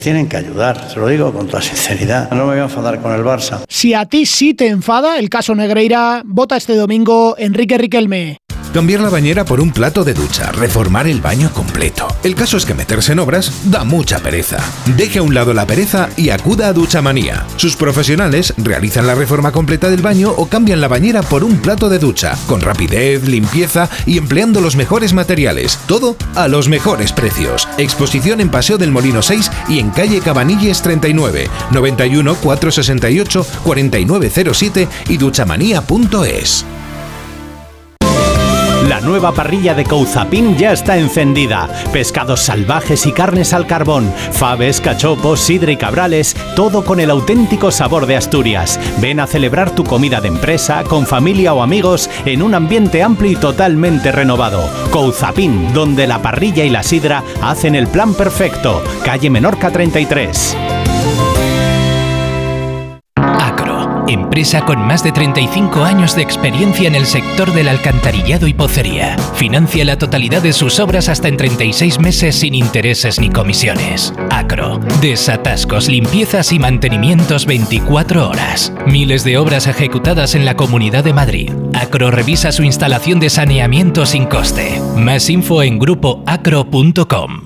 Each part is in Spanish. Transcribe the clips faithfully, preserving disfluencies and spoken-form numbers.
Tienen que ayudar, se lo digo con toda sinceridad. No me voy a enfadar con el Barça. Si a ti sí te enfada el caso Negreira, vota este domingo Enrique Riquelme. Cambiar la bañera por un plato de ducha, reformar el baño completo. El caso es que meterse en obras da mucha pereza. Deje a un lado la pereza y acuda a Duchamanía. Sus profesionales realizan la reforma completa del baño o cambian la bañera por un plato de ducha, con rapidez, limpieza y empleando los mejores materiales. Todo a los mejores precios. Exposición en Paseo del Molino seis y en calle Cabanilles treinta y nueve, noventa y uno, cuatrocientos sesenta y ocho, cuarenta y nueve cero siete y duchamanía punto es. La nueva parrilla de Couzapin ya está encendida. Pescados salvajes y carnes al carbón, faves, cachopos, sidra y cabrales, todo con el auténtico sabor de Asturias. Ven a celebrar tu comida de empresa, con familia o amigos, en un ambiente amplio y totalmente renovado. Couzapin, donde la parrilla y la sidra hacen el plan perfecto. Calle Menorca treinta y tres. Empresa con más de treinta y cinco años de experiencia en el sector del alcantarillado y pocería. Financia la totalidad de sus obras hasta en treinta y seis meses sin intereses ni comisiones. Acro. Desatascos, limpiezas y mantenimientos veinticuatro horas. Miles de obras ejecutadas en la Comunidad de Madrid. Acro revisa su instalación de saneamiento sin coste. Más info en grupo acro punto com.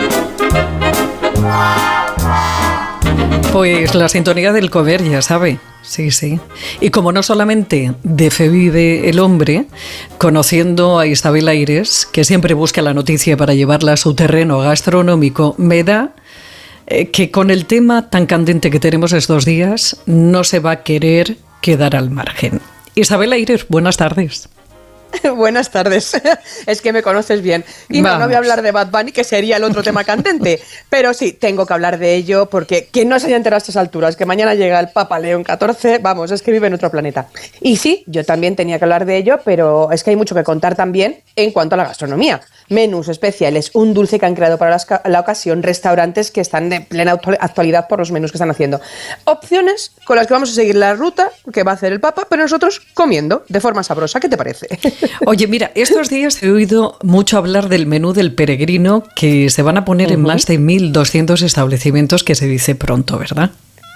Pues la sintonía del comer, ya sabe. Sí, sí. Y como no solamente de fe vive el hombre, conociendo a Isabel Aires, que siempre busca la noticia para llevarla a su terreno gastronómico, me da eh, que con el tema tan candente que tenemos estos días, no se va a querer quedar al margen. Isabel Aires, buenas tardes. Buenas tardes, es que me conoces bien. Y no, no voy a hablar de Bad Bunny, que sería el otro tema candente, pero sí, tengo que hablar de ello porque quien no se haya enterado a estas alturas, que mañana llega el Papa León catorce, vamos, es que vive en otro planeta. Y sí, yo también tenía que hablar de ello, pero es que hay mucho que contar también en cuanto a la gastronomía. Menús especiales, un dulce que han creado para la, la ocasión, restaurantes que están de plena actualidad por los menús que están haciendo. Opciones con las que vamos a seguir la ruta que va a hacer el Papa, pero nosotros comiendo de forma sabrosa. ¿Qué te parece? Oye, mira, estos días he oído mucho hablar del menú del peregrino que se van a poner uh-huh. en más de mil doscientos establecimientos, que se dice pronto, ¿verdad?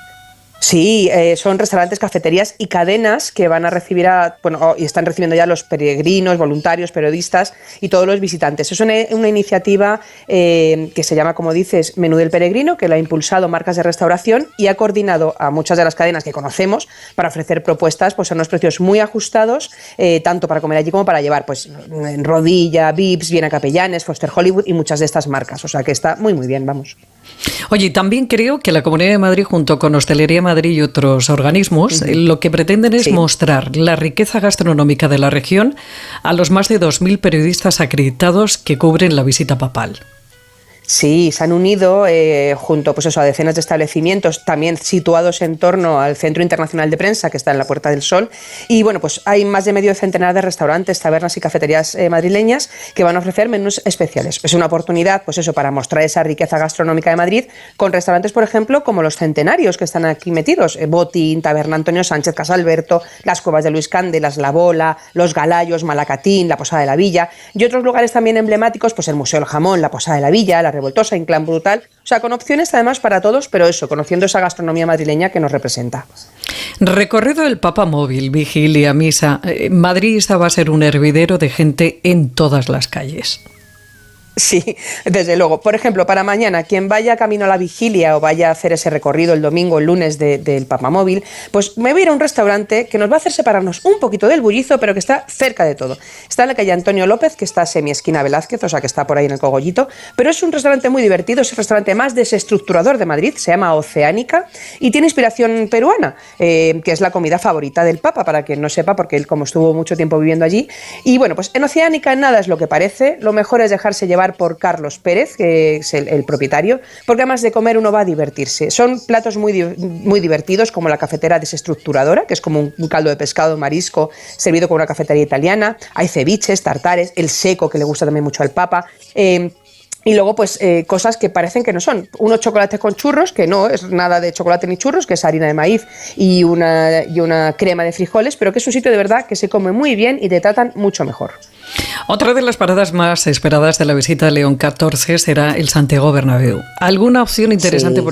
Sí, eh, son restaurantes, cafeterías y cadenas que van a recibir a, bueno, y están recibiendo ya los peregrinos, voluntarios, periodistas y todos los visitantes. Es una, una iniciativa eh, que se llama, como dices, Menú del Peregrino, que la ha impulsado Marcas de Restauración y ha coordinado a muchas de las cadenas que conocemos para ofrecer propuestas pues, a unos precios muy ajustados, eh, tanto para comer allí como para llevar, pues en Rodilla, Vips, Viena Capellanes, Foster Hollywood y muchas de estas marcas. O sea que está muy, muy bien, vamos. Oye, también creo que la Comunidad de Madrid, junto con Hostelería Madrid y otros organismos, uh-huh. lo que pretenden es sí. mostrar la riqueza gastronómica de la región a los más de dos mil periodistas acreditados que cubren la visita papal. Sí, se han unido eh, junto pues eso, a decenas de establecimientos también situados en torno al Centro Internacional de Prensa, que está en la Puerta del Sol. Y bueno, pues hay más de medio centenar de restaurantes, tabernas y cafeterías eh, madrileñas que van a ofrecer menús especiales. Es una oportunidad, pues eso, para mostrar esa riqueza gastronómica de Madrid con restaurantes, por ejemplo, como los centenarios que están aquí metidos. Eh, Botín, Taberna Antonio Sánchez, Casa Alberto, Las Cuevas de Luis Candelas, La Bola, Los Galayos, Malacatín, la Posada de la Villa. Y otros lugares también emblemáticos, pues el Museo del Jamón, la Posada de la Villa, la Revoltosa, Inclán Brutal, o sea, con opciones además para todos, pero eso, conociendo esa gastronomía madrileña que nos representa. Recorrido del Papa Móvil, vigilia, misa. Madrid va a ser un hervidero de gente en todas las calles. Sí, desde luego. Por ejemplo, para mañana, quien vaya camino a la vigilia o vaya a hacer ese recorrido el domingo, el lunes de, del Papamóvil, pues me voy a ir a un restaurante que nos va a hacer separarnos un poquito del bullizo, pero que está cerca de todo. Está en la calle Antonio López, que está semi esquina Velázquez, o sea que está por ahí en el Cogollito, pero es un restaurante muy divertido, es el restaurante más desestructurador de Madrid, se llama Oceánica y tiene inspiración peruana, eh, que es la comida favorita del Papa, para quien no sepa, porque él como estuvo mucho tiempo viviendo allí. Y bueno, pues en Oceánica nada es lo que parece, lo mejor es dejarse llevar por Carlos Pérez, que es el, el propietario, porque además de comer uno va a divertirse. Son platos muy, muy divertidos, como la cafetera desestructuradora, que es como un, un caldo de pescado, marisco, servido con una cafetería italiana. Hay ceviches, tartares, el seco, que le gusta también mucho al Papa. Eh, Y luego, pues, eh, cosas que parecen que no son. Unos chocolates con churros, que no es nada de chocolate ni churros, que es harina de maíz y una, y una crema de frijoles, pero que es un sitio de verdad que se come muy bien y te tratan mucho mejor. Otra de las paradas más esperadas de la visita de León catorce será el Santiago Bernabéu. ¿Alguna opción interesante? Sí.